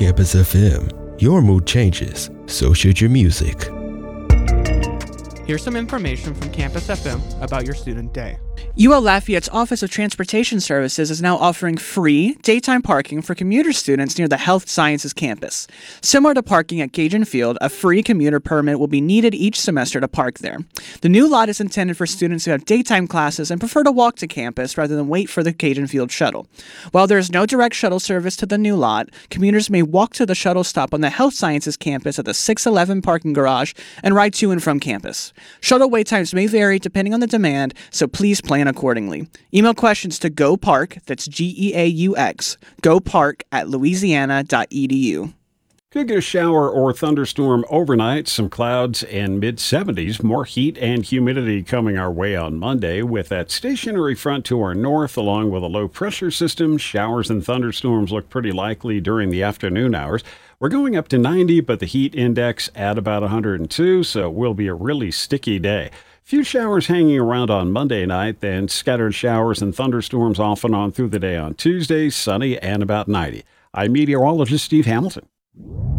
Campus FM, your mood changes, so should your music. Here's some information from Campus FM about your student day. UL Lafayette's Office of Transportation Services is now offering free daytime parking for commuter students near the Health Sciences campus. Similar to parking at Cajun Field, a free commuter permit will be needed each semester to park there. The new lot is intended for students who have daytime classes and prefer to walk to campus rather than wait for the Cajun Field shuttle. While there is no direct shuttle service to the new lot, commuters may walk to the shuttle stop on the Health Sciences campus at the 611 parking garage and ride to and from campus. Shuttle wait times may vary depending on the demand, so please plan accordingly. Email questions to GoPark, that's GEAUX, gopark@louisiana.edu. Could get a shower or thunderstorm overnight, some clouds and mid-70s, more heat and humidity coming our way on Monday with that stationary front to our north along with a low pressure system. Showers and thunderstorms look pretty likely during the afternoon hours. We're going up to 90, but the heat index at about 102, so it will be a really sticky day. Few showers hanging around on Monday night, then scattered showers and thunderstorms off and on through the day on Tuesday, sunny and about 90. I'm meteorologist Steve Hamilton.